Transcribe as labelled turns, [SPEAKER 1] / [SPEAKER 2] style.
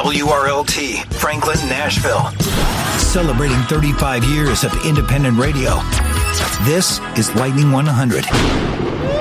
[SPEAKER 1] WRLT, Franklin, Nashville. Celebrating 35 years of independent radio. This is Lightning 100.